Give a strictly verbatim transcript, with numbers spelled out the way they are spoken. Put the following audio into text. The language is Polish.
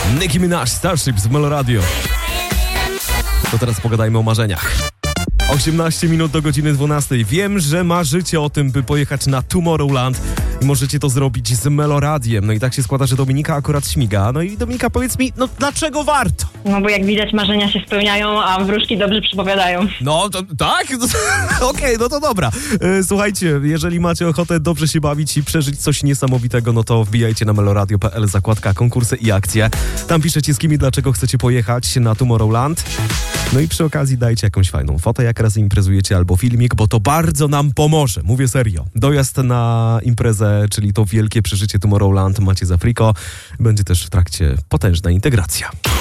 Nicki Minaj, Starships w Melo Radio. To teraz pogadajmy o marzeniach. osiemnaście minut do godziny dwunastej. Wiem, że marzycie o tym, by pojechać na Tomorrowland i możecie to zrobić z Melo Radiem. No i tak się składa, że Dominika akurat śmiga. No i Dominika, powiedz mi, no dlaczego warto? No bo jak widać, marzenia się spełniają, a wróżki dobrze przypowiadają. No, to, tak? Okej, okay, no to dobra. E, słuchajcie, jeżeli macie ochotę dobrze się bawić i przeżyć coś niesamowitego, no to wbijajcie na meloradio kropka p l, zakładka konkursy i akcje. Tam piszecie, z kim i dlaczego chcecie pojechać na Tomorrowland. No i przy okazji dajcie jakąś fajną fotę, jak raz imprezujecie, albo filmik, bo to bardzo nam pomoże. Mówię serio. Dojazd na imprezę, czyli to wielkie przeżycie Tomorrowland, macie za friko. Będzie też w trakcie potężna integracja.